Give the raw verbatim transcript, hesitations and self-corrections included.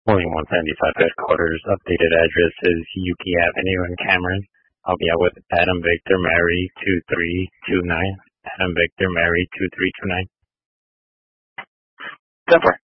William one seventy-five headquarters. Updated address is Yuki Avenue in Cameron. I'll be out with Adam Victor Mary two three two nine. Adam Victor Mary two three two nine. Ten four.